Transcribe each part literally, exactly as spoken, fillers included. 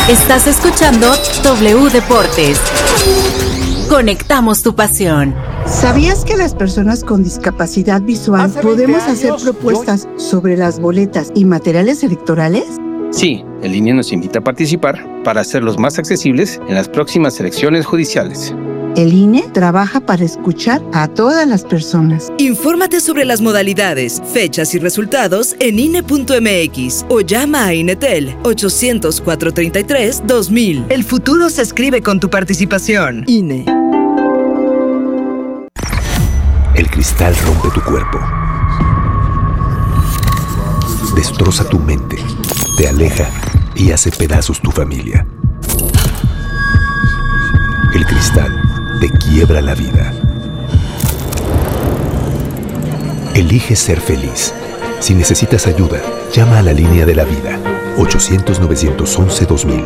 Estás escuchando W Deportes. Conectamos tu pasión. ¿Sabías que las personas con discapacidad visual podemos hacer propuestas yo... sobre las boletas y materiales electorales? Sí, el I N E nos invita a participar para hacerlos más accesibles en las próximas elecciones judiciales. El I N E trabaja para escuchar a todas las personas. Infórmate sobre las modalidades, fechas y resultados en I N E punto M X o llama a INETEL ochocientos, cuatrocientos treinta y tres, dos mil. El futuro se escribe con tu participación. I N E. El cristal rompe tu cuerpo. Destroza tu mente. Te aleja y hace pedazos tu familia. El cristal te quiebra la vida. Elige ser feliz. Si necesitas ayuda, llama a la línea de la vida. ochocientos, novecientos once, dos mil.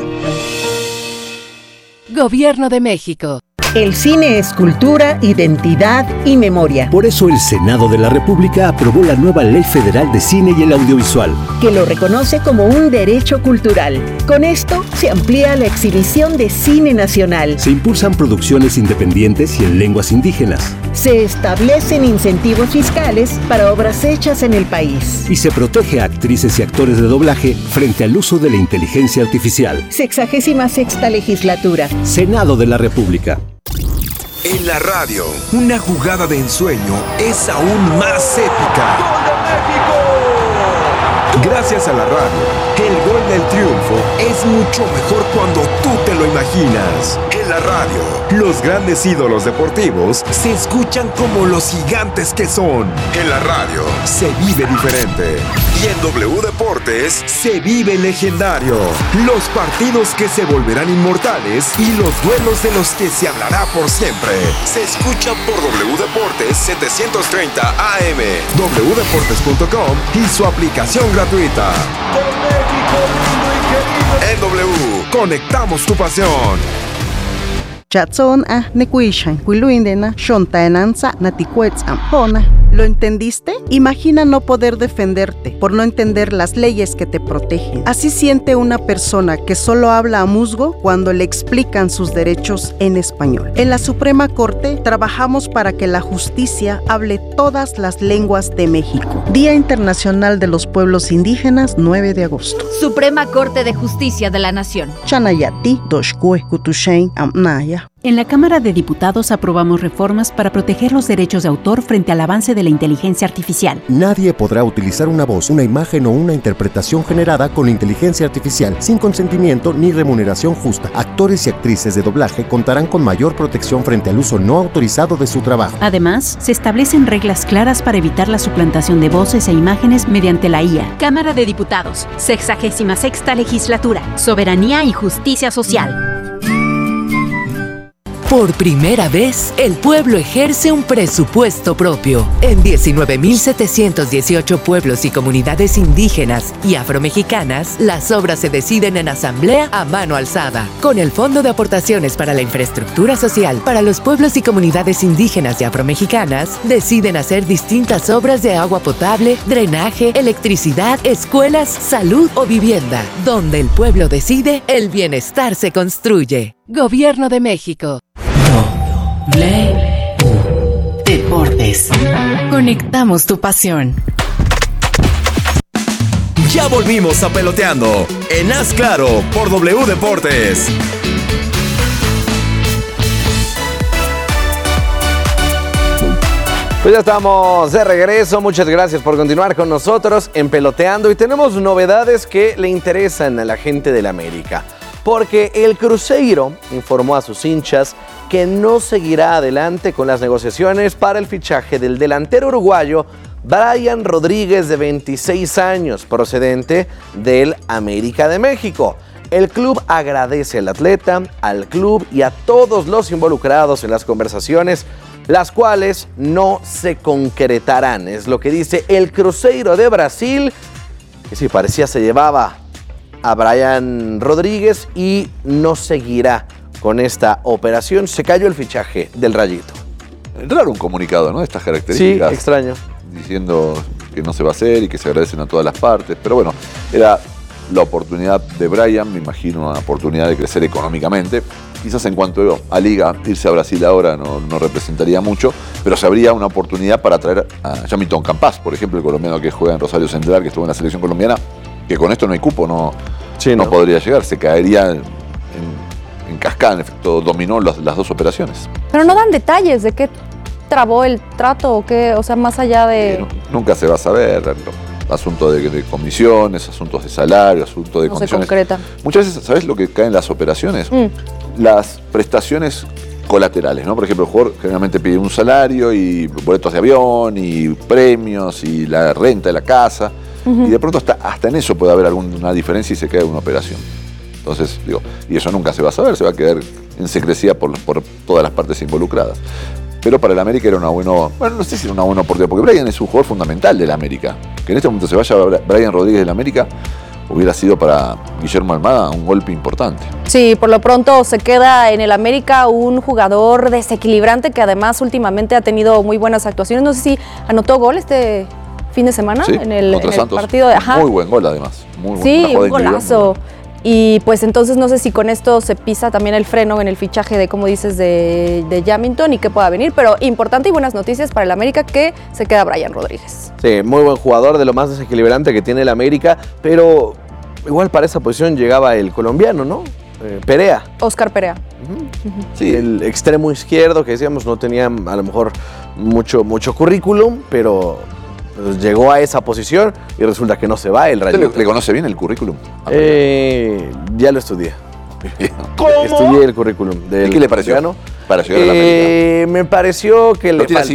Gobierno de México. El cine es cultura, identidad y memoria. Por eso el Senado de la República aprobó la nueva Ley Federal de Cine y el Audiovisual, que lo reconoce como un derecho cultural. Con esto se amplía la exhibición de cine nacional. Se impulsan producciones independientes y en lenguas indígenas. Se establecen incentivos fiscales para obras hechas en el país. Y se protege a actrices y actores de doblaje frente al uso de la inteligencia artificial. Sexagésima sexta legislatura. Senado de la República. En la radio, una jugada de ensueño es aún más épica. ¡Gol de México! Gracias a la radio, el gol del triunfo es mucho mejor cuando tú te lo imaginas. En la radio, los grandes ídolos deportivos se escuchan como los gigantes que son. En la radio, se vive diferente. Y en W Deportes, se vive legendario. Los partidos que se volverán inmortales y los duelos de los que se hablará por siempre. Se escuchan por W Deportes setecientos treinta A M, w deportes punto com y su aplicación gratuita. Por México lindo y querido. En W, conectamos tu pasión. Chatson a nekuishan kuiluindena shontaenanza naticuetz ampona. ¿Lo entendiste? Imagina no poder defenderte por no entender las leyes que te protegen. Así siente una persona que solo habla a musgo cuando le explican sus derechos en español. En la Suprema Corte trabajamos para que la justicia hable todas las lenguas de México. Día Internacional de los Pueblos Indígenas, nueve de agosto. Suprema Corte de Justicia de la Nación. Chanayati, Doshkue, Kutushain, Amnaya. En la Cámara de Diputados aprobamos reformas para proteger los derechos de autor frente al avance de la inteligencia artificial. Nadie podrá utilizar una voz, una imagen o una interpretación generada con inteligencia artificial sin consentimiento ni remuneración justa. Actores y actrices de doblaje contarán con mayor protección frente al uso no autorizado de su trabajo. Además, se establecen reglas claras para evitar la suplantación de voces e imágenes mediante la I A. Cámara de Diputados, sexagésima sexta legislatura, soberanía y justicia social. Por primera vez, el pueblo ejerce un presupuesto propio. En diecinueve mil setecientos dieciocho pueblos y comunidades indígenas y afromexicanas, las obras se deciden en asamblea a mano alzada. Con el Fondo de Aportaciones para la Infraestructura Social para los pueblos y comunidades indígenas y afromexicanas, deciden hacer distintas obras de agua potable, drenaje, electricidad, escuelas, salud o vivienda. Donde el pueblo decide, el bienestar se construye. Gobierno de México. W Deportes. Conectamos tu pasión. Ya volvimos a Peloteando en Haz Claro por W Deportes. Pues ya estamos de regreso, muchas gracias por continuar con nosotros en Peloteando y tenemos novedades que le interesan a la gente del América. Porque el Cruzeiro informó a sus hinchas que no seguirá adelante con las negociaciones para el fichaje del delantero uruguayo Brian Rodríguez, de veintiséis años, procedente del América de México. El club agradece al atleta, al club y a todos los involucrados en las conversaciones, las cuales no se concretarán. Es lo que dice el Cruzeiro de Brasil, que sí parecía se llevaba a Brian Rodríguez y no seguirá con esta operación. Se cayó el fichaje del Rayito. Raro un comunicado, ¿no? De estas características. Sí, extraño. Diciendo que no se va a hacer y que se agradecen a todas las partes. Pero bueno, era la oportunidad de Brian, me imagino una oportunidad de crecer económicamente. Quizás en cuanto a Liga, irse a Brasil ahora no, no representaría mucho, pero se abría una oportunidad para traer a Jamilton Campas, por ejemplo, el colombiano que juega en Rosario Central, que estuvo en la selección colombiana, que con esto no hay cupo, no, sí, no. no podría llegar, se caería en, en cascada, en efecto, dominó las, las dos operaciones. Pero no dan detalles de qué trabó el trato o qué, o sea, más allá de... Sí, no, nunca se va a saber, no. Asuntos de, de comisiones, asuntos de salario, asuntos de no comisiones. Se concreta. Muchas veces, ¿sabes lo que cae en las operaciones? Mm. Las prestaciones colaterales, ¿no? Por ejemplo, el jugador generalmente pide un salario y boletos de avión y premios y la renta de la casa. Uh-huh. Y de pronto hasta, hasta en eso puede haber alguna diferencia y se cae una operación. Entonces, digo, y eso nunca se va a saber, se va a quedar en secrecía por, por todas las partes involucradas. Pero para el América era una buena, bueno, no sé si era una buena oportunidad, porque Brian es un jugador fundamental del América. Que en este momento se vaya Brian Rodríguez del América hubiera sido para Guillermo Almada un golpe importante. Sí, por lo pronto se queda en el América un jugador desequilibrante que además últimamente ha tenido muy buenas actuaciones. No sé si anotó gol este fin de semana sí, en el, contra en el Santos. partido de ajá. Muy buen gol además. Muy buen, sí, un golazo. Y pues entonces no sé si con esto se pisa también el freno en el fichaje de, como dices, de, de Jamilton y qué pueda venir, pero importante y buenas noticias para el América que se queda Brian Rodríguez. Sí, muy buen jugador, de lo más desequilibrante que tiene el América, pero igual para esa posición llegaba el colombiano, ¿no? Eh, Perea. Oscar Perea. Uh-huh. Uh-huh. Sí, el extremo izquierdo que decíamos no tenía a lo mejor mucho, mucho currículum, pero... Pues llegó a esa posición y resulta que no se va el Rayo. ¿Le, ¿Le conoce bien el currículum? Eh, ya lo estudié. ¿Cómo? Estudié el currículum del ¿Y qué le pareció? Cristiano. Para llegar eh, a la América. Me pareció que le falta. Así,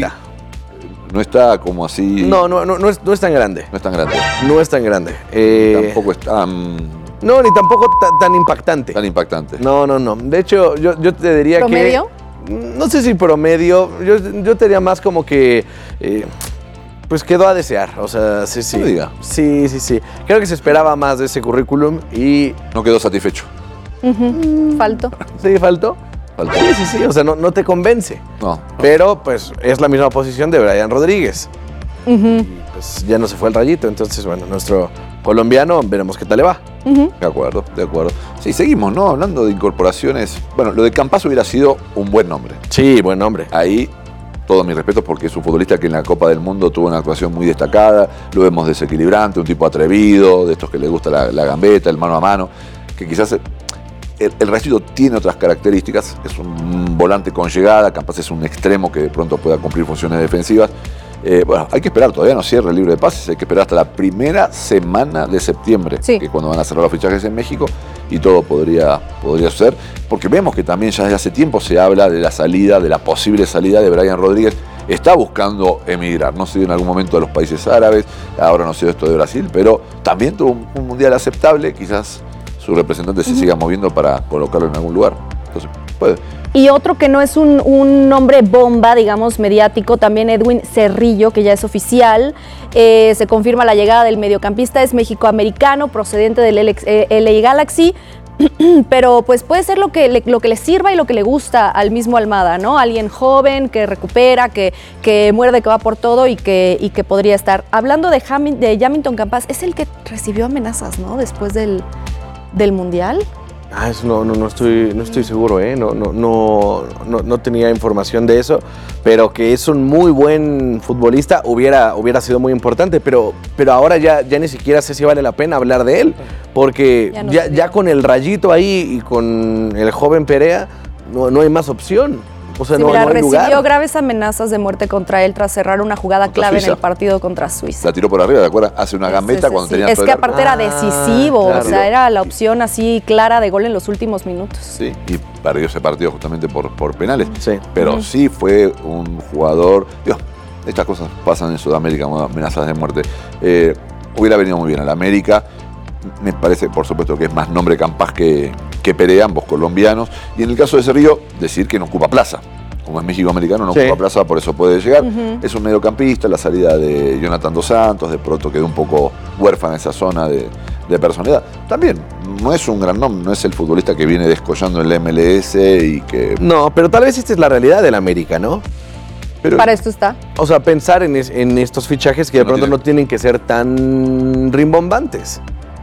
no está como así... No, no, no, no, es, no es tan grande. No es tan grande. No es tan grande. Eh, tampoco es tan... No, ni tampoco tan, tan impactante. Tan impactante. No, no, no. De hecho, yo, yo te diría ¿Promedio? que... No sé si promedio. Yo, yo te diría más como que... Eh, Pues quedó a desear, o sea, sí, sí. No me diga. Sí, sí, sí. Creo que se esperaba más de ese currículum y... No quedó satisfecho. Uh-huh. Faltó. Sí, faltó. Faltó. Sí, sí, sí, o sea, no, no te convence. No, no. Pero, pues, es la misma posición de Brian Rodríguez. Uh-huh. Y, pues, ya no se fue el Rayito, entonces, bueno, nuestro colombiano, veremos qué tal le va. Uh-huh. De acuerdo, de acuerdo. Sí, seguimos, ¿no? Hablando de incorporaciones. Bueno, lo de Campas hubiera sido un buen nombre. Sí, buen nombre. Ahí... Todo mi respeto porque es un futbolista que en la Copa del Mundo tuvo una actuación muy destacada, lo vemos desequilibrante, un tipo atrevido, de estos que le gusta la, la gambeta, el mano a mano, que quizás el, el Rayito tiene otras características, es un volante con llegada, capaz es un extremo que de pronto pueda cumplir funciones defensivas. Eh, bueno, hay que esperar, todavía no cierra el libro de pases, hay que esperar hasta la primera semana de septiembre, sí. que es cuando van a cerrar los fichajes en México, y todo podría, podría suceder, porque vemos que también ya desde hace tiempo se habla de la salida, de la posible salida de Brian Rodríguez. Está buscando emigrar, no sé, en algún momento de los países árabes, ahora no sé esto de Brasil, pero también tuvo un, un mundial aceptable, quizás su representante se uh-huh. siga moviendo para colocarlo en algún lugar, entonces puede. Y otro que no es un, un nombre bomba, digamos, mediático, también Edwin Cerrillo, que ya es oficial. Eh, se confirma la llegada del mediocampista, es mexicoamericano, procedente del L A Galaxy. Pero pues puede ser lo que, le, lo que le sirva y lo que le gusta al mismo Almada, ¿no? Alguien joven, que recupera, que, que muerde, que va por todo y que, y que podría estar. Hablando de, Jamil, de Jamilton Campas, es el que recibió amenazas, ¿no? Después del, del Mundial. Ah, eso no, no, no, estoy, no estoy seguro, ¿eh? No, no, no, no, no tenía información de eso, pero que es un muy buen futbolista hubiera, hubiera sido muy importante, pero, pero ahora ya, ya ni siquiera sé si vale la pena hablar de él, porque ya, no ya, ya con el Rayito ahí y con el joven Perea no, no hay más opción. O sea, sí, no, mira, no hay recibió lugar. graves amenazas de muerte contra él tras cerrar una jugada Contra clave Suiza. en el partido contra Suiza. La tiró por arriba, ¿de acuerdo? Hace una gambeta Sí, sí, cuando sí. tenía Es todo que el arco. aparte era decisivo, Ah, o sea, claro. era la opción así clara de gol en los últimos minutos. Sí, y perdió ese partido justamente por, por penales. Sí. Pero Ujú. sí fue un jugador... Dios, estas cosas pasan en Sudamérica, como amenazas de muerte. Eh, hubiera venido muy bien a la América. Me parece, por supuesto, que es más nombre Campas que, que Perea, ambos colombianos. Y en el caso de Cerrillo, decir que no ocupa plaza. Como es México-americano, no Sí. ocupa plaza, por eso puede llegar. Ujú. Es un mediocampista, la salida de Jonathan Dos Santos, de pronto quedó un poco huérfana esa zona de, de personalidad. También no es un gran nombre, no es el futbolista que viene descollando en la M L S y que... No, pero tal vez esta es la realidad del América, ¿no? Pero, Para esto está. O sea, pensar en, es- en estos fichajes que de No pronto tiene- no tienen que ser tan rimbombantes.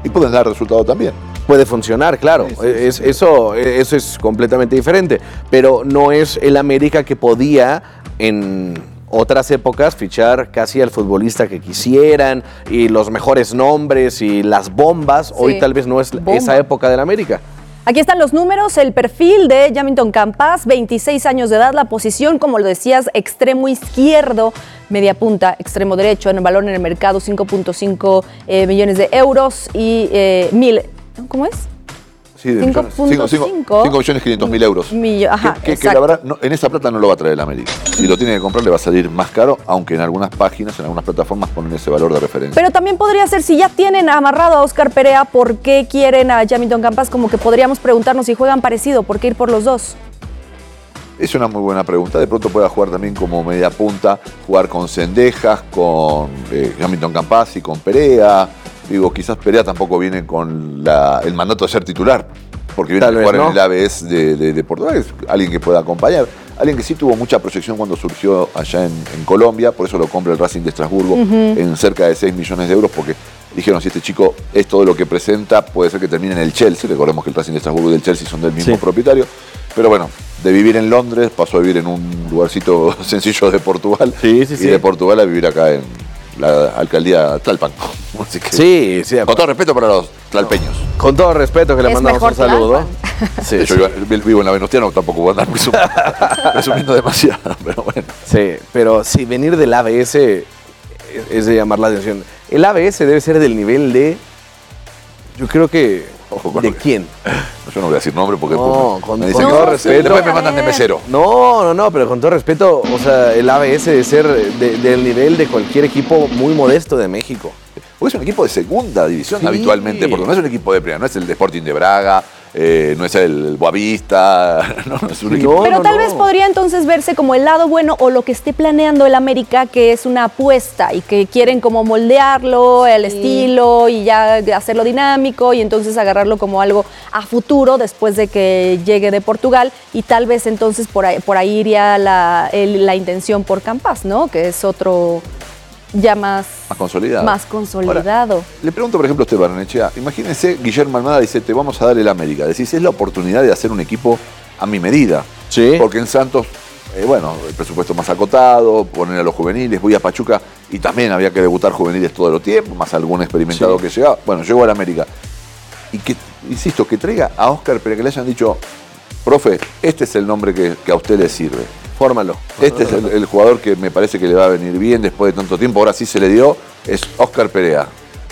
y pueden dar resultado también. Puede funcionar, claro. Sí, sí, es, sí. Eso, eso es completamente diferente. Pero no es el América que podía en otras épocas fichar casi al futbolista que quisieran y los mejores nombres y las bombas. Sí. Hoy tal vez no es Bomba. esa época del América. Aquí están los números, el perfil de Jamilton Campas, veintiséis años de edad, la posición, como lo decías, extremo izquierdo, media punta, extremo derecho, en el valor en el mercado cinco punto cinco eh, millones de euros y eh, mil, ¿cómo es? Sí, cinco punto cinco millones quinientos mil euros. Millo, ajá, que, que, que la verdad, no, en esa plata no lo va a traer el América. Si lo tiene que comprar le va a salir más caro, aunque en algunas páginas, en algunas plataformas ponen ese valor de referencia. Pero también podría ser, si ya tienen amarrado a Óscar Perea, ¿por qué quieren a Jamilton Campas? Como que podríamos preguntarnos si juegan parecido, ¿por qué ir por los dos? Es una muy buena pregunta. De pronto pueda jugar también como media punta, jugar con Cendejas, con eh, Jamilton Campas y con Perea. Digo, quizás Perea tampoco viene con la, el mandato de ser titular, porque viene Tal a jugar vez, ¿no? en el A B S de, de, de Portugal, es alguien que pueda acompañar, alguien que sí tuvo mucha proyección cuando surgió allá en, en Colombia, por eso lo compra el Racing de Estrasburgo uh-huh. en cerca de seis millones de euros, porque dijeron, si este chico es todo lo que presenta, puede ser que termine en el Chelsea. Recordemos que el Racing de Estrasburgo y el Chelsea son del mismo sí. propietario, pero bueno, de vivir en Londres pasó a vivir en un lugarcito sencillo de Portugal sí, sí, y sí. de Portugal a vivir acá en la alcaldía Tlalpan. Así que, sí, sí. Con todo respeto para los tlalpeños. Con todo respeto que le es mandamos un saludo. Sí, yo sí. vivo en la Venustiano, tampoco voy a andar presumiendo demasiado, pero bueno. Sí, pero sí, venir del A B S es, es de llamar la atención. El A B S debe ser del nivel de, yo creo que, Ojo, ¿de quién? Yo no voy a decir nombre porque no, me, con, me dicen con que todo respeto. Después me mandan de mesero. No, no, no, pero con todo respeto, o sea, el A B S debe ser de, del nivel de cualquier equipo muy modesto de México. Porque es un equipo de segunda división sí. habitualmente, porque no es un equipo de primera, no es el de Sporting de Braga, eh, no es el Boavista, no, no es un equipo. No, Pero no, tal no. vez podría entonces verse como el lado bueno o lo que esté planeando el América, que es una apuesta y que quieren como moldearlo, el sí. estilo y ya hacerlo dinámico y entonces agarrarlo como algo a futuro después de que llegue de Portugal y tal vez entonces por ahí, por ahí iría la, el, la intención por Campas, ¿no? Que es otro ya más, más consolidado. Más consolidado. Ahora, le pregunto, por ejemplo, a usted, Barrenechea, imagínense, Guillermo Almada dice, te vamos a dar el América. Decís, es la oportunidad de hacer un equipo a mi medida. Sí. Porque en Santos, eh, bueno, el presupuesto más acotado, poner a los juveniles, voy a Pachuca y también había que debutar juveniles todo el tiempo, más algún experimentado sí. que llegaba. Bueno, llegó al América. Y que, insisto, que traiga a Óscar, pero que le hayan dicho, profe, este es el nombre que, que a usted le sirve. Fórmalo. Este es el, el jugador que me parece que le va a venir bien después de tanto tiempo. Ahora sí se le dio, es Óscar Perea.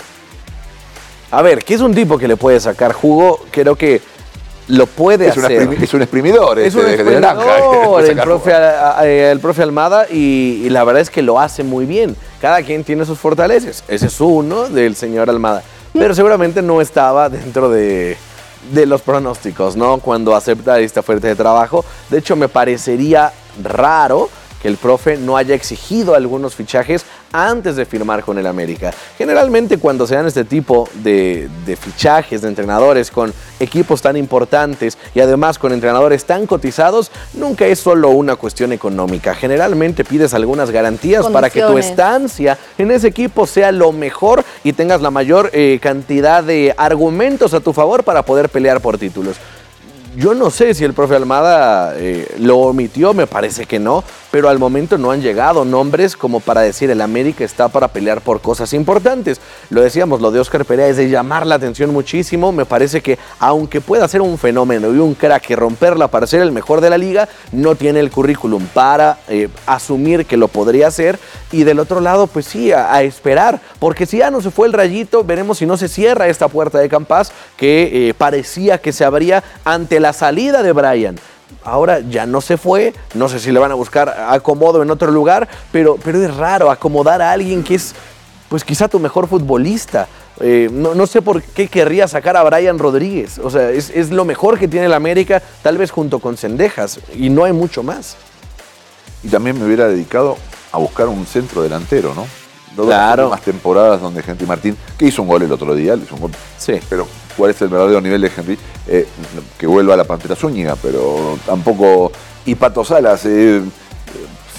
A ver, que es un tipo que le puede sacar jugo, creo que lo puede es hacer. Una, es un exprimidor. Es este, un exprimidor, de naranja, el, profe, a, a, el profe Almada, y, y la verdad es que lo hace muy bien. Cada quien tiene sus fortalezas. Ese es uno del señor Almada. Pero seguramente no estaba dentro de... de los pronósticos, ¿no? Cuando acepta esta oferta de trabajo. De hecho, me parecería raro que el profe no haya exigido algunos fichajes antes de firmar con el América. Generalmente cuando se dan este tipo de, de fichajes de entrenadores con equipos tan importantes y además con entrenadores tan cotizados, nunca es solo una cuestión económica. Generalmente pides algunas garantías para que tu estancia en ese equipo sea lo mejor y tengas la mayor eh, cantidad de argumentos a tu favor para poder pelear por títulos. Yo no sé si el profe Almada eh, lo omitió, me parece que no, pero al momento no han llegado nombres como para decir el América está para pelear por cosas importantes. Lo decíamos, lo de Óscar Perea es de llamar la atención muchísimo. Me parece que aunque pueda ser un fenómeno y un crack y romperla para ser el mejor de la liga, no tiene el currículum para eh, asumir que lo podría hacer. Y del otro lado, pues sí, a, a esperar, porque si ya no se fue el Rayito, veremos si no se cierra esta puerta de Campas que eh, parecía que se abría ante la salida de Brian. Ahora ya no se fue, no sé si le van a buscar acomodo en otro lugar, pero, pero es raro acomodar a alguien que es, pues quizá tu mejor futbolista. Eh, no, no sé por qué querría sacar a Brian Rodríguez. O sea, es, es lo mejor que tiene el América, tal vez junto con Cendejas, y no hay mucho más. Y también me hubiera dedicado a buscar un centro delantero, ¿no? Dos claro. Más temporadas donde Henry Martín, que hizo un gol el otro día, hizo un gol, sí. pero cuál es el verdadero nivel de Henry, eh, que vuelva a la Pantera Zúñiga, pero tampoco. Y Pato Salas, eh,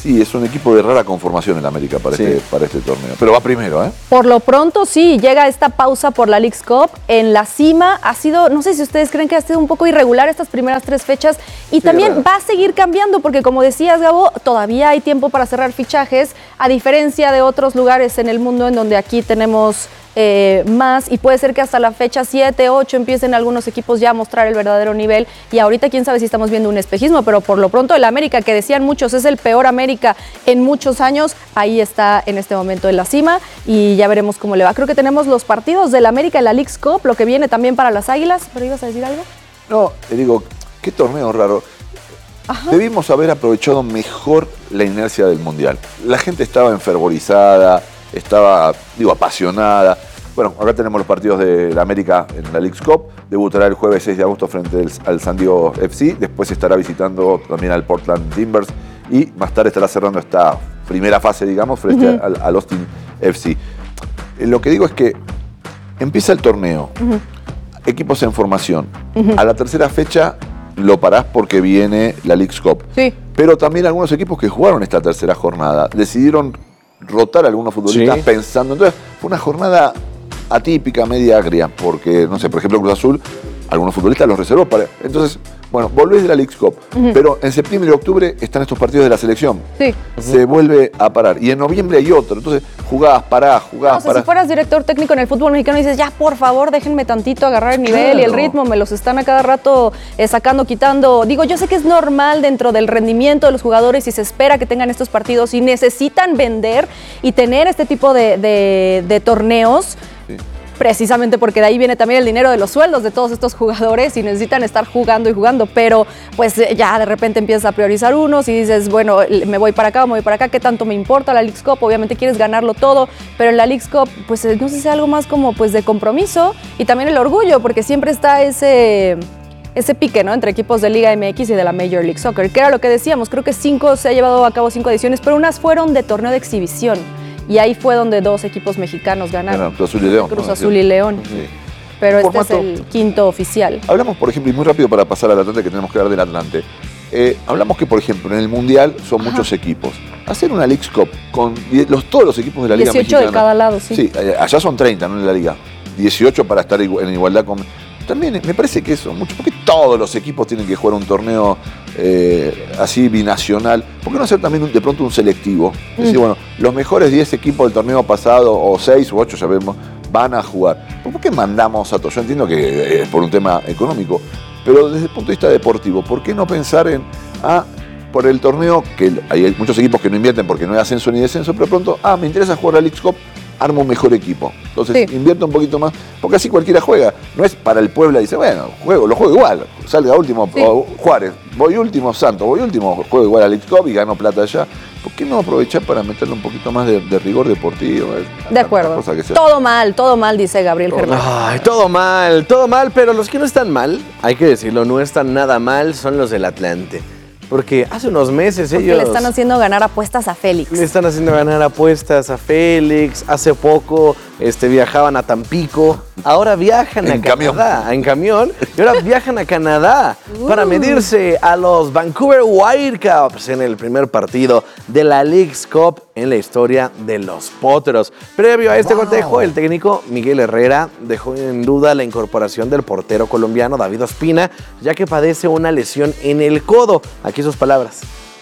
Sí, es un equipo de rara conformación en América para, sí. este, para este torneo. Pero va primero, ¿eh? Por lo pronto, sí, llega esta pausa por la Leagues Cup. En la cima ha sido, no sé si ustedes creen que ha sido un poco irregular estas primeras tres fechas. Y sí, también va a seguir cambiando, porque como decías, Gabo, todavía hay tiempo para cerrar fichajes, a diferencia de otros lugares en el mundo en donde aquí tenemos Eh, más, y puede ser que hasta la fecha siete, ocho empiecen algunos equipos ya a mostrar el verdadero nivel, y ahorita quién sabe si estamos viendo un espejismo, pero por lo pronto el América, que decían muchos es el peor América en muchos años, ahí está en este momento en la cima, y ya veremos cómo le va. Creo que tenemos los partidos del América en la Leagues Cup, lo que viene también para las Águilas, ¿pero ibas a decir algo? No, te digo, qué torneo raro. Ajá. Debimos haber aprovechado mejor la inercia del Mundial. La gente estaba enfervorizada, estaba, digo, apasionada. Bueno, acá tenemos los partidos de la América en la Leagues Cup. Debutará el jueves seis de agosto frente al, al San Diego F C. Después estará visitando también al Portland Timbers. Y más tarde estará cerrando esta primera fase, digamos, frente uh-huh. al, al Austin F C. Eh, lo que digo es que empieza el torneo. Uh-huh. Equipos en formación. Uh-huh. A la tercera fecha lo parás porque viene la Leagues Cup. Sí. Pero también algunos equipos que jugaron esta tercera jornada decidieron rotar a algunos futbolistas, sí, pensando. Entonces, fue una jornada atípica, media agria, porque, no sé, por ejemplo, Cruz Azul, algunos futbolistas los reservó para. Entonces, bueno, volvés de la Leagues Cup, uh-huh. pero en septiembre y octubre están estos partidos de la selección. Sí. Se uh-huh. vuelve a parar. Y en noviembre hay otro. Entonces, jugás, parás, jugás, no, o sea, parás. Si fueras director técnico en el fútbol mexicano y dices, ya, por favor, déjenme tantito agarrar el nivel claro. y el ritmo, me los están a cada rato eh, sacando, quitando. Digo, yo sé que es normal dentro del rendimiento de los jugadores y se espera que tengan estos partidos y necesitan vender y tener este tipo de, de, de torneos. Sí. Precisamente porque de ahí viene también el dinero de los sueldos de todos estos jugadores y necesitan estar jugando y jugando, pero pues ya de repente empiezas a priorizar unos y dices, bueno, me voy para acá, me voy para acá, ¿qué tanto me importa la Leagues Cup? Obviamente quieres ganarlo todo, pero en la Leagues Cup, pues no sé si algo más como pues de compromiso y también el orgullo, porque siempre está ese... ese pique, ¿no? Entre equipos de Liga M X y de la Major League Soccer, que era lo que decíamos, creo que cinco, se ha llevado a cabo cinco ediciones, pero unas fueron de torneo de exhibición. Y ahí fue donde dos equipos mexicanos ganaron. Bueno, Cruz Azul y León. Cruz Azul y León. Sí. Pero este formato, es el quinto oficial. Hablamos, por ejemplo, y muy rápido para pasar al Atlante, que tenemos que hablar del Atlante. Eh, hablamos que, por ejemplo, en el Mundial son Ajá. muchos equipos. Hacer una Leagues Cup con los, todos los equipos de la Liga dieciocho Mexicana. De cada lado, sí. Sí, allá son treinta, ¿no? En la Liga. dieciocho para estar en igualdad con... También me parece que eso, mucho, porque todos los equipos tienen que jugar un torneo eh, así binacional. ¿Por qué no hacer también un, de pronto un selectivo? Es decir, mm. bueno, los mejores diez equipos del torneo pasado, o seis u ocho, ya vemos, van a jugar. ¿Por qué mandamos a todos? Yo entiendo que es por un tema económico, pero desde el punto de vista deportivo, ¿por qué no pensar en, ah, por el torneo, que hay muchos equipos que no invierten porque no hay ascenso ni descenso, pero pronto, ah, me interesa jugar a Leagues Cup, armo un mejor equipo. Entonces sí. invierto un poquito más, porque así cualquiera juega. No es para el Puebla, dice, bueno, juego, lo juego igual. Salga último, sí. o Juárez, voy último, Santos, voy último, juego igual a Leagues Cup y gano plata allá. ¿Por qué no aprovechar para meterle un poquito más de, de rigor deportivo? De acuerdo. Todo mal, todo mal, dice Gabriel Germán. Ay, todo mal, todo mal, pero los que no están mal, hay que decirlo, no están nada mal, son los del Atlante. Porque hace unos meses Porque ellos... le están haciendo ganar apuestas a Félix. Le están haciendo ganar apuestas a Félix. Hace poco este, viajaban a Tampico. Ahora viajan en a camión. Canadá. En camión. Y ahora viajan a Canadá uh. para medirse a los Vancouver Whitecaps en el primer partido de la Leagues Cup en la historia de los Potros. Previo a este wow. cotejo, el técnico Miguel Herrera dejó en duda la incorporación del portero colombiano David Ospina, ya que padece una lesión en el codo. Aquí sus palabras.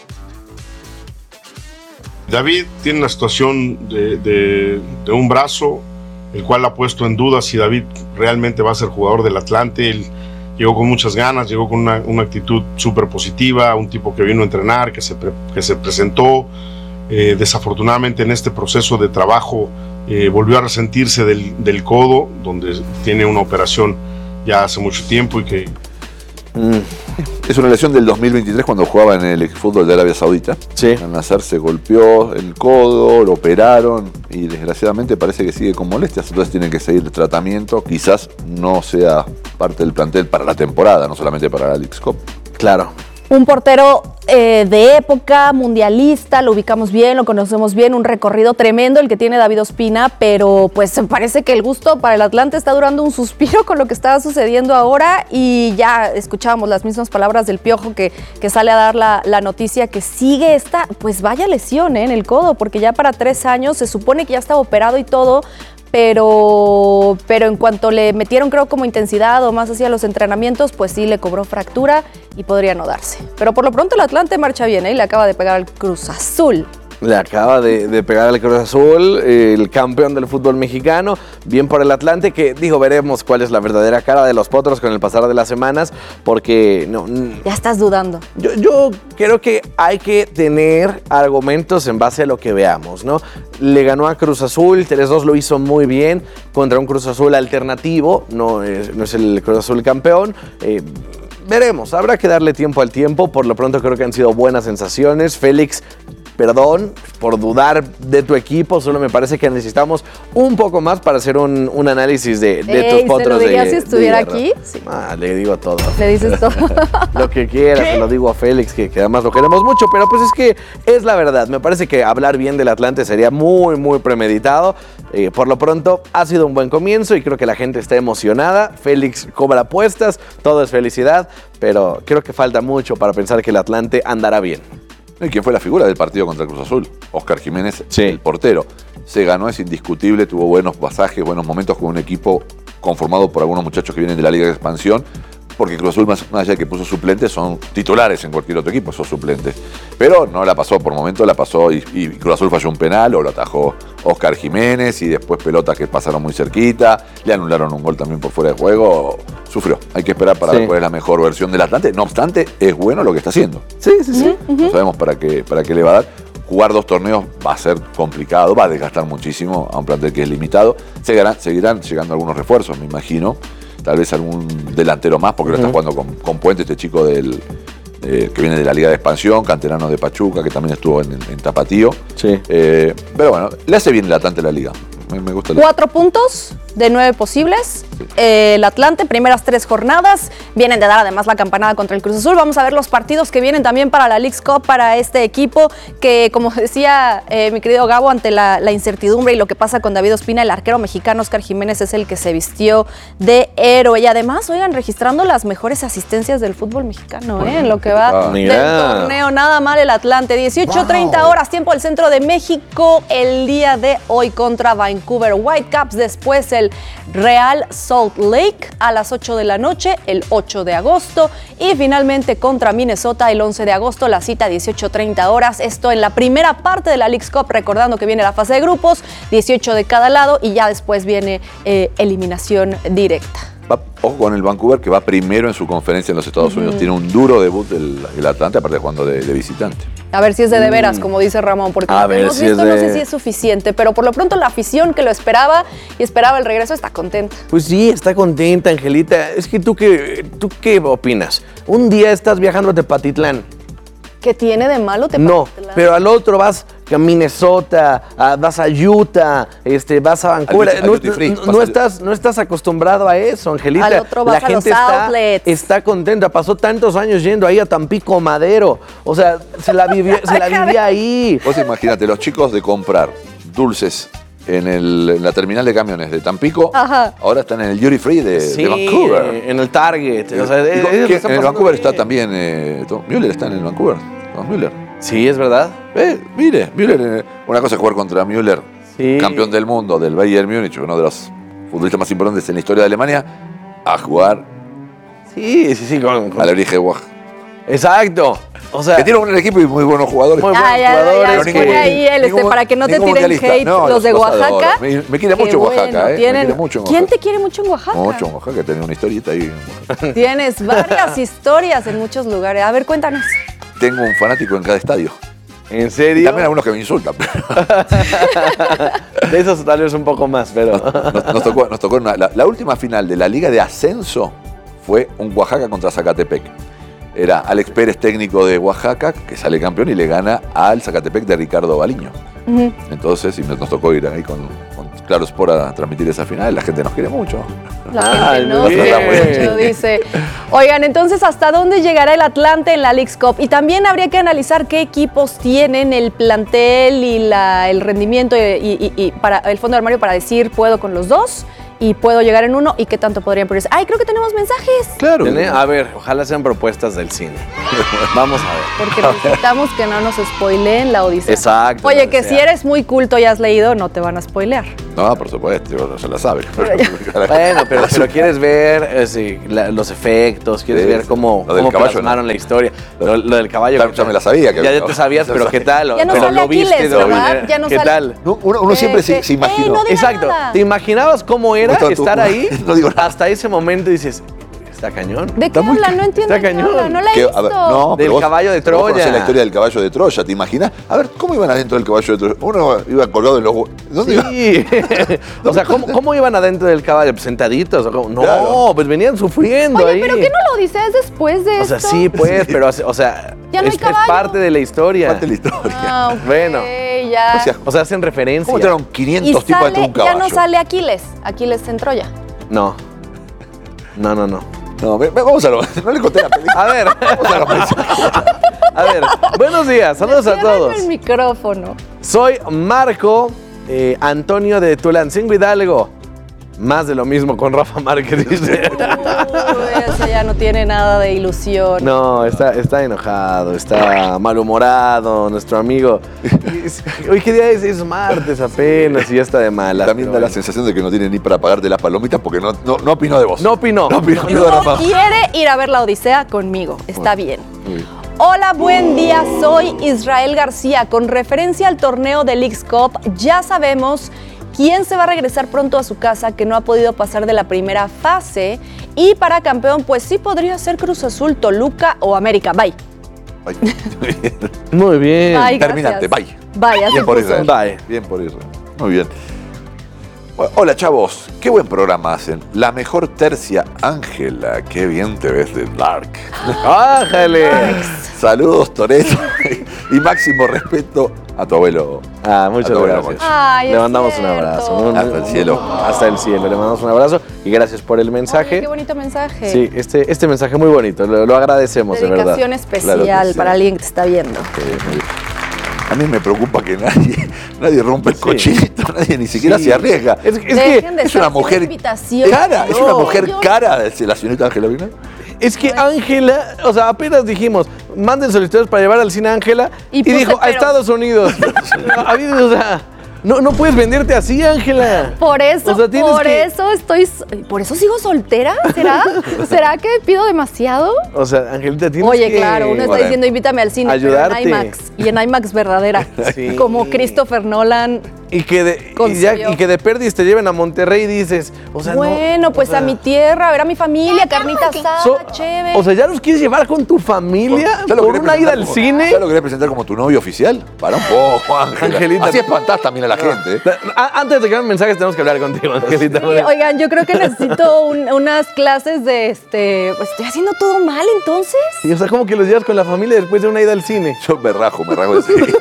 David tiene una situación de, de, de un brazo, el cual ha puesto en duda si David realmente va a ser jugador del Atlante. Él llegó con muchas ganas, llegó con una, una actitud súper positiva, un tipo que vino a entrenar, que se, pre, que se presentó. Eh, desafortunadamente en este proceso de trabajo eh, volvió a resentirse del, del codo, donde tiene una operación ya hace mucho tiempo y que... Mm. Es una lesión del dos mil veintitrés cuando jugaba en el fútbol de Arabia Saudita. Sí. Al nacer se golpeó el codo, lo operaron y desgraciadamente parece que sigue con molestias, entonces tiene que seguir el tratamiento. Quizás no sea parte del plantel para la temporada, no solamente para la Leagues Cup. Claro. Un portero eh, de época, mundialista, lo ubicamos bien, lo conocemos bien, un recorrido tremendo el que tiene David Ospina, pero pues parece que el gusto para el Atlante está durando un suspiro con lo que está sucediendo ahora y ya escuchábamos las mismas palabras del Piojo que, que sale a dar la, la noticia que sigue esta, pues vaya lesión eh, en el codo, porque ya para tres años se supone que ya estaba operado y todo, pero, pero en cuanto le metieron creo como intensidad o más hacia los entrenamientos, pues sí le cobró fractura y podría no darse. Pero por lo pronto el Atlante marcha bien ¿eh? y le acaba de pegar al Cruz Azul. Le acaba de, de pegar al Cruz Azul, el campeón del fútbol mexicano, bien por el Atlante, que dijo, veremos cuál es la verdadera cara de los Potros con el pasar de las semanas, porque no... Ya estás dudando. Yo, yo creo que hay que tener argumentos en base a lo que veamos, ¿no? Le ganó a Cruz Azul, tres dos lo hizo muy bien, contra un Cruz Azul alternativo, no es, no es el Cruz Azul campeón, eh, veremos, habrá que darle tiempo al tiempo, por lo pronto creo que han sido buenas sensaciones. Félix, perdón por dudar de tu equipo, solo me parece que necesitamos un poco más para hacer un, un análisis de, de Ey, tus Potros. ¿se lo diría de, si estuviera de aquí? Sí. Ah, le digo todo. Le dices todo. Lo que quieras, se lo digo a Félix, que, que además lo queremos mucho, pero pues es que es la verdad. Me parece que hablar bien del Atlante sería muy, muy premeditado. Eh, por lo pronto, ha sido un buen comienzo y creo que la gente está emocionada. Félix cobra apuestas, todo es felicidad, pero creo que falta mucho para pensar que el Atlante andará bien. ¿Y quién fue la figura del partido contra el Cruz Azul? Óscar Jiménez, sí. El portero. Se ganó, es indiscutible, tuvo buenos pasajes, buenos momentos con un equipo conformado por algunos muchachos que vienen de la Liga de Expansión, porque Cruz Azul, más allá de que puso suplentes, son titulares en cualquier otro equipo, esos suplentes. Pero no la pasó, por momento la pasó y, y Cruz Azul falló un penal, o lo atajó Óscar Jiménez, y después pelotas que pasaron muy cerquita, le anularon un gol también por fuera de juego, sufrió. Hay que esperar para sí. ver cuál es la mejor versión del Atlante. No obstante, es bueno lo que está haciendo. Sí, sí, sí. Uh-huh. No sabemos para qué, para qué le va a dar. Jugar dos torneos va a ser complicado, va a desgastar muchísimo a un plantel que es limitado. Seguirán, seguirán llegando algunos refuerzos, me imagino. Tal vez algún delantero más, porque uh-huh. lo está jugando con, con Puente, este chico del, eh, que viene de la Liga de Expansión, canterano de Pachuca, que también estuvo en, en Tapatío. Sí. Eh, pero bueno, le hace bien el Atlante la Liga. Me, me gusta. Cuatro puntos de nueve posibles. Sí. Eh, el Atlante, primeras tres jornadas. Vienen de dar además la campanada contra el Cruz Azul. Vamos a ver los partidos que vienen también para la Leagues Cup, para este equipo que, como decía eh, mi querido Gabo, ante la, la incertidumbre y lo que pasa con David Ospina, el arquero mexicano Óscar Jiménez es el que se vistió de héroe. Y además, oigan, registrando las mejores asistencias del fútbol mexicano, ¿eh? En lo que va ah, del torneo. Nada mal el Atlante. dieciocho treinta wow. horas, tiempo del centro de México, el día de hoy contra Vancouver Whitecaps. Después el Real Salt Lake a las ocho de la noche, el ocho de agosto. Y finalmente contra Minnesota el once de agosto, la cita dieciocho treinta horas. Esto en la primera parte de la Leagues Cup, recordando que viene la fase de grupos, dieciocho de cada lado y ya después viene eh, eliminación directa. Va, ojo con el Vancouver, que va primero en su conferencia en los Estados Unidos. Uh-huh. Tiene un duro debut el, el Atlante, aparte de jugando de, de visitante. A ver si es de de veras, mm. como dice Ramón, porque a lo que ver hemos si visto es de... no sé si es suficiente, pero por lo pronto la afición que lo esperaba y esperaba el regreso está contenta. Pues sí, está contenta, Angelita. Es que tú qué, tú qué opinas. Un día estás viajando a Tepatitlán. ¿Qué tiene de malo Tepatitlán? No, pero al otro vas a Minnesota, a, vas a Utah, este, vas a Vancouver. Al, al no, free, no, no, estás, no estás acostumbrado a eso, Angelita. Al otro vas La a gente los está, outlets. está contenta. Pasó tantos años yendo ahí a Tampico Madero. O sea, se la, vivió, se la vivía ahí. Vos imagínate, los chicos de comprar dulces en, el, en la terminal de camiones de Tampico, Ajá. ahora están en el Duty Free de, sí, de Vancouver. En el Target. O sea, y, es, y, es, en el Vancouver bien. Está también, eh, Tom Müller está en el Vancouver. Tom Müller. Sí, es verdad. Eh, mire, Müller, una cosa es jugar contra Müller, sí. campeón del mundo del Bayern Múnich, uno de los futbolistas más importantes en la historia de Alemania, a jugar sí, sí, sí, con, con... a la Brige Wach. Exacto. O sea, que tiene un buen equipo y muy buenos jugadores. Muy buenos ah, ya, jugadores. Ya, ya, que, ahí el, este, para que no te tiren hate no, los de Oaxaca. Me, me quiere mucho bueno, Oaxaca, ¿eh? Tienen, me quiere mucho en ¿Quién Oaxaca? te quiere mucho en Oaxaca? Mucho en Oaxaca, tenía una historieta ahí. Tienes varias historias en muchos lugares. A ver, cuéntanos. Tengo un fanático en cada estadio. ¿En serio? Y también algunos que me insultan. De esos tal vez un poco más, pero... Nos, nos, nos tocó, nos tocó una, la, la última final de la Liga de Ascenso fue un Oaxaca contra Zacatepec. Era Alex Pérez, técnico de Oaxaca, que sale campeón y le gana al Zacatepec de Ricardo Baliño. Uh-huh. Entonces, y nos tocó ir ahí con, con Claro Sport a transmitir esa final. La gente nos quiere mucho. La gente nos quiere mucho, dice Oigan, entonces, ¿hasta dónde llegará el Atlante en la Leagues Cup? Y también habría que analizar qué equipos tienen el plantel y la, el rendimiento y, y, y para el fondo de armario para decir, puedo con los dos y puedo llegar en uno y qué tanto podrían ponerse. ¡Ay, creo que tenemos mensajes! Claro. A ver, ojalá sean propuestas del cine. Vamos a ver. Porque necesitamos que no nos spoileen la Odisea. Exacto. Oye, que si eres muy culto y has leído, no te van a spoilear. No, por supuesto, no se la sabe. Bueno, pero, pero quieres ver eh, sí, la, los efectos, quieres sí, ver cómo, lo del cómo caballo, plasmaron no. la historia. Lo, lo del caballo. Claro, ya me la sabía. Que ya, ya te sabías, pero ¿qué tal? Ya no pero sale lo viste Aquiles, de ¿verdad? Ya no ¿Qué sale... tal? No, uno uno eh, siempre eh, se, se imaginó. Eh, no Exacto. Nada. ¿Te imaginabas cómo era tú, estar tú, ahí? No digo nada. Hasta ese momento dices... Está cañón. ¿De qué habla? No entiendo. Está cañón. Habla. No la he visto. A ver, no, del vos, caballo de Troya. Vos conocés la historia del caballo de Troya, ¿te imaginas? A ver, ¿cómo iban adentro del caballo de Troya? Uno iba colgado en los... ¿Dónde sí. iba? O sea, ¿cómo, ¿cómo iban adentro del caballo? ¿Sentaditos? ¿O cómo? No, claro. Pues venían sufriendo. Oye, ahí. ¿pero qué no lo dices después de o esto? O sea, sí, pues, pero, o sea, ¿Ya no es, hay caballo? es parte de la historia. Parte de la historia. Ah, okay, bueno. Ya. O sea, o sea, hacen referencia. ¿Cómo tiraron quinientos tipos dentro de un caballo? Ya no sale Aquiles. Aquiles en Troya. No. No, no, no. No, vamos a lo... No le conté la película. A ver. Vamos a lo A ver, buenos días. Saludos a todos. el micrófono. Soy Marco eh, Antonio de Tulancingo Hidalgo. Más de lo mismo con Rafa Márquez, dice. Uy, eso ya no tiene nada de ilusión. No, está, está enojado, está malhumorado, nuestro amigo. Hoy, ¿qué día es? Es martes apenas y ya está de malas. También da bueno. la sensación de que no tiene ni para pagarte las palomitas porque no, no, no opinó de vos. No opinó. No opinó. No, no, no quiere ir a ver la Odisea conmigo. Está bien. Muy. Hola, buen día. Soy Israel García. Con referencia al torneo de Leagues Cup, ya sabemos quién se va a regresar pronto a su casa que no ha podido pasar de la primera fase. Y para campeón, pues sí podría ser Cruz Azul, Toluca o América. Bye. Bye. Muy bien. Bye, terminaste. Bye. Bye. Bien por Israel. Bye. Bien por Israel. Muy bien. Hola, chavos. Qué buen programa hacen. La mejor tercia, Ángela. Qué bien te ves de Dark. ¡Ájale! Saludos, Toreto. Y máximo respeto a tu abuelo. Ah, muchas abuelo gracias. Ay, le mandamos un abrazo. Un, hasta el cielo. Hasta el cielo. Le mandamos un abrazo y gracias por el mensaje. Ay, qué bonito mensaje. Sí, este, este mensaje muy bonito. Lo, lo agradecemos, de verdad. Dedicación especial Claro que sí. para alguien que te está viendo. Sí, muy bien. A mí me preocupa que nadie, nadie rompe el Sí. cochinito, nadie ni siquiera Sí. se arriesga. Es, es Dejen que, de es una estar mujer invitación. cara, es No, una mujer yo- cara, de la señorita Ángela Vina. es que Ángela, o sea, apenas dijimos, manden solicitudes para llevar al cine a Ángela y, Y puse, dijo, a pero- Estados Unidos. O sea, no, no puedes venderte así, Ángela. Por eso, O sea, tienes por que- eso estoy, por eso sigo soltera, ¿será? ¿Será que pido demasiado? O sea, Angelita, tienes Oye, que... claro, uno está Bueno, diciendo invítame al cine, ayudarte. pero en IMAX, y en IMAX verdadera, Sí. como Christopher Nolan. Y que, de, y, Concedió. ya- y que de perdis te lleven a Monterrey y dices, o sea, Bueno, no, pues o sea, a mi tierra, a ver a mi familia, carnita asada, so- chévere. O sea, ¿ya los quieres llevar con tu familia ¿Ya lo por querés una ida presentar al como- cine? ¿Ya lo querés presentar como tu novio oficial? Para un poco, Ángela. Angelita. Así espantás también a la gente. ¿eh? A- Antes de que me mensajes tenemos que hablar contigo, Angelita. Sí, oigan, yo creo que necesito un- unas clases de este. Pues estoy haciendo todo mal entonces. Y, o sea, ¿cómo que los llevas con la familia después de una ida al cine? Yo me rajo, me rajo de serio.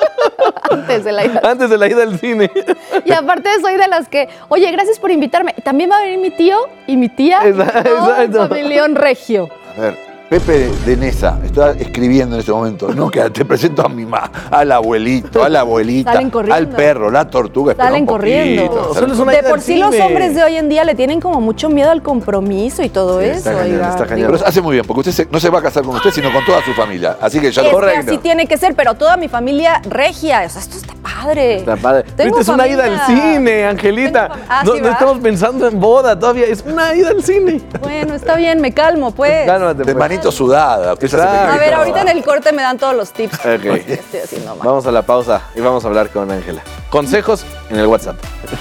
Antes de la ida. Antes de la ida al cine. Y aparte soy de las que, oye, gracias por invitarme. También va a venir mi tío y mi tía. Exacto, Y todo el exacto. familión regio. A ver, Pepe de Nesa está escribiendo en este momento. No, que te presento a mi mamá, al abuelito, a la abuelita, Salen corriendo. al perro, la tortuga. espera Salen un poquito, corriendo. salen- Solo es una De ida por al sí los cine. hombres de hoy en día le tienen como mucho miedo al compromiso y todo Sí, eso. está cañón, oigan. está cañón. Digo, Pero hace muy bien, porque usted se- no se va a casar con usted, sino con toda su familia. Así que ya es lo que así tiene que ser, pero toda mi familia regia. O sea, esto está padre. Está padre. Tengo Esta es una ida al familia. cine, Angelita. Tengo fam- ah, no, sí, no ¿va? estamos pensando en boda todavía. Es una ida al cine. Bueno, está bien, me calmo, pues. Cálmate, De pues. manito sudada. Usted se hace Exacto. A pequeño. ver, ahorita en el corte me dan todos los tips. Ok. que estoy haciendo mal. Vamos a la pausa y vamos a hablar con Ángela. Consejos en el WhatsApp.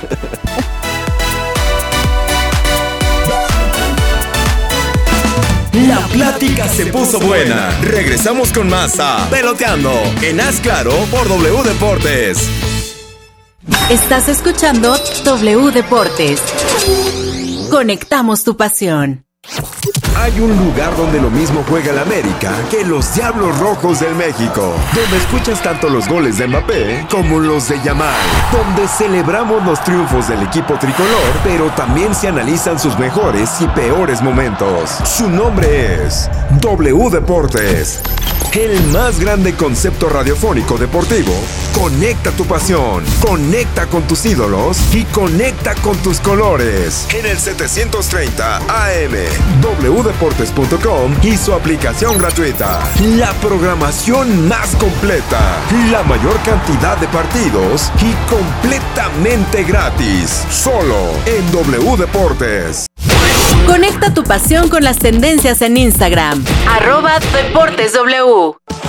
La plática se puso buena. Regresamos con más a Peloteando en Haz Claro por W Deportes. Estás escuchando W Deportes. Conectamos tu pasión. hay un lugar donde lo mismo juega el América que los Diablos Rojos del México, donde escuchas tanto los goles de Mbappé como los de Yamal, donde celebramos los triunfos del equipo tricolor, pero también se analizan sus mejores y peores momentos. Su nombre es W Deportes, el más grande concepto radiofónico deportivo. Conecta tu pasión, conecta con tus ídolos y conecta con tus colores. En el setecientos treinta A M, w deportes punto com y su aplicación gratuita. La programación más completa, la mayor cantidad de partidos y completamente gratis. Solo en W Deportes. Conecta tu pasión con las tendencias en Instagram. Arroba Deportes W.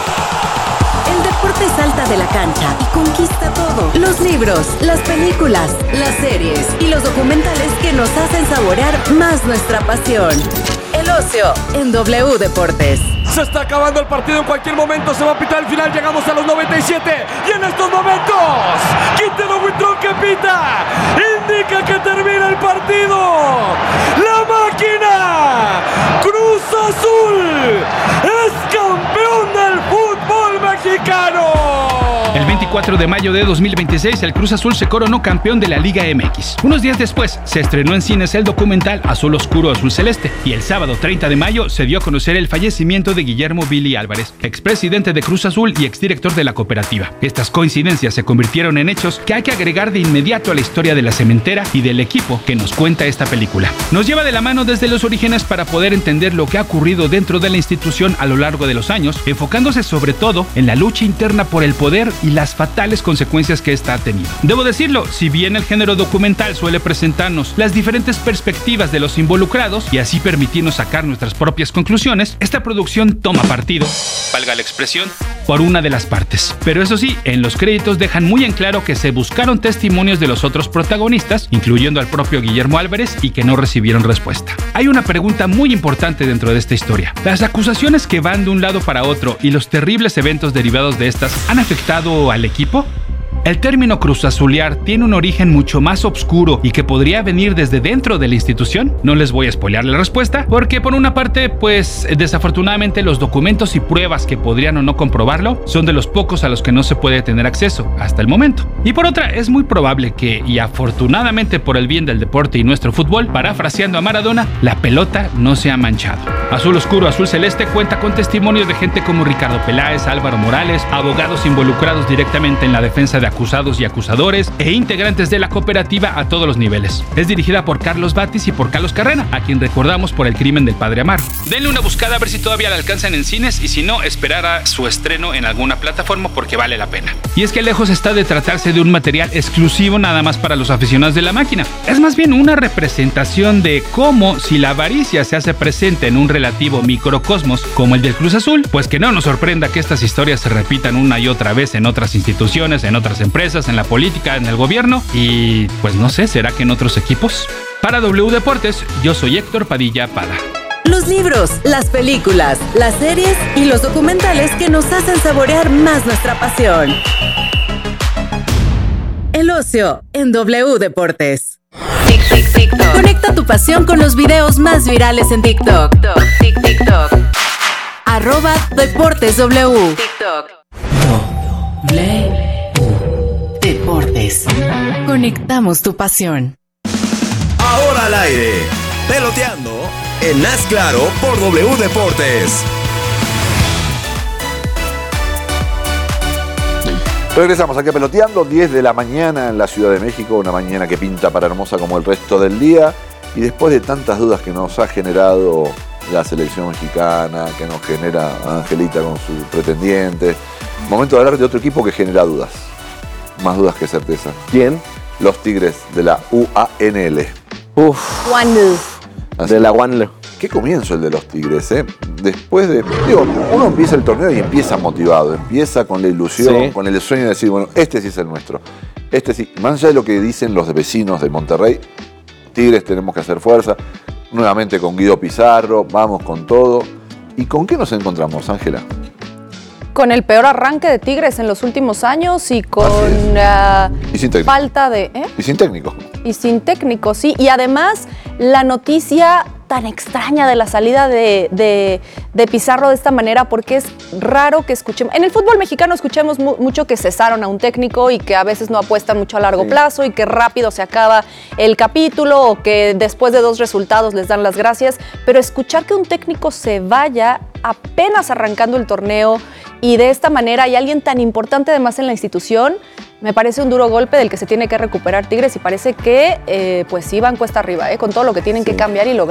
El deporte salta de la cancha y conquista todo. Los libros, las películas, las series y los documentales que nos hacen saborear más nuestra pasión. El ocio en W Deportes. Se está acabando el partido, en cualquier momento se va a pitar el final, llegamos a los noventa y siete y en estos momentos Quintero Buitrón que pita indica que termina el partido. La máquina Cruz Azul es campeón del fútbol mexicano. El veinticuatro de mayo de dos mil veintiséis, el Cruz Azul se coronó campeón de la Liga M X. Unos días después, se estrenó en cines el documental Azul Oscuro, Azul Celeste. Y el sábado treinta de mayo se dio a conocer el fallecimiento de Guillermo Billy Álvarez, expresidente de Cruz Azul y exdirector de la cooperativa. Estas coincidencias se convirtieron en hechos que hay que agregar de inmediato a la historia de la cementera y del equipo que nos cuenta esta película. Nos lleva de la mano desde los orígenes para poder entender lo que ha ocurrido dentro de la institución a lo largo de los años, enfocándose sobre todo en la lucha interna por el poder y las fatales consecuencias que esta ha tenido. Debo decirlo, si bien el género documental suele presentarnos las diferentes perspectivas de los involucrados y así permitirnos sacar nuestras propias conclusiones, esta producción toma partido, valga la expresión, por una de las partes. Pero eso sí, en los créditos dejan muy en claro que se buscaron testimonios de los otros protagonistas, incluyendo al propio Guillermo Álvarez, y que no recibieron respuesta. Hay una pregunta muy importante dentro de esta historia. ¿Las acusaciones que van de un lado para otro y los terribles eventos derivados de estas han afectado al equipo? El término cruzazulear tiene un origen mucho más oscuro y que podría venir desde dentro de la institución. No les voy a spoilear la respuesta, porque por una parte, pues desafortunadamente los documentos y pruebas que podrían o no comprobarlo son de los pocos a los que no se puede tener acceso hasta el momento. Y por otra, es muy probable que, y afortunadamente por el bien del deporte y nuestro fútbol, parafraseando a Maradona, la pelota no se ha manchado. Azul Oscuro, Azul Celeste cuenta con testimonios de gente como Ricardo Peláez, Álvaro Morales, abogados involucrados directamente en la defensa de acusados y acusadores e integrantes de la cooperativa a todos los niveles. Es dirigida por Carlos Batis y por Carlos Carrera, a quien recordamos por el crimen del padre Amaro. Denle una buscada a ver si todavía la alcanzan en cines y si no, esperar a su estreno en alguna plataforma porque vale la pena. Y es que lejos está de tratarse de un material exclusivo nada más para los aficionados de la máquina. Es más bien una representación de cómo, si la avaricia se hace presente en un relativo microcosmos como el del Cruz Azul, pues que no nos sorprenda que estas historias se repitan una y otra vez en otras instituciones, en otras empresas, en la política, en el gobierno y pues no sé, ¿será que en otros equipos? Para W Deportes, yo soy Héctor Padilla Pada. Los libros, las películas, las series y los documentales que nos hacen saborear más nuestra pasión. El ocio en W Deportes. Tic, tic, TikTok. Conecta tu pasión con los videos más virales en TikTok. Tic, TikTok. Arroba Deportes W. TikTok. W Deportes. Conectamos tu pasión. Ahora al aire, peloteando en Haz Claro por W Deportes. Regresamos aquí a Peloteando, diez de la mañana en la Ciudad de México, una mañana que pinta para hermosa como el resto del día. Y después de tantas dudas que nos ha generado la selección mexicana, que nos genera Angelita con sus pretendientes, momento de hablar de otro equipo que genera dudas. Más dudas que certeza. ¿Quién? Los Tigres de la U A N L. Uf. Así, de la U A N L. Qué comienzo el de los Tigres, ¿eh? Después de... Digo, uno empieza el torneo y empieza motivado, empieza con la ilusión, sí, con el sueño de decir, bueno, este sí es el nuestro. Este sí, más allá de lo que dicen los vecinos de Monterrey, Tigres tenemos que hacer fuerza. Nuevamente con Guido Pizarro, vamos con todo. ¿Y con qué nos encontramos, Ángela? Con el peor arranque de Tigres en los últimos años y con uh, y sin falta de... ¿eh? Y sin técnico. Y sin técnico, sí. Y además, la noticia tan extraña de la salida de, de, de Pizarro de esta manera, porque es raro que escuchemos. En el fútbol mexicano escuchemos mu mucho que cesaron a un técnico y que a veces no apuestan mucho a largo sí. plazo y que rápido se acaba el capítulo o que después de dos resultados les dan las gracias, pero escuchar que un técnico se vaya apenas arrancando el torneo y de esta manera hay alguien tan importante además en la institución, me parece un duro golpe del que se tiene que recuperar Tigres y parece que eh, pues sí van cuesta arriba, eh, con todo lo que tienen sí. que cambiar y lograr.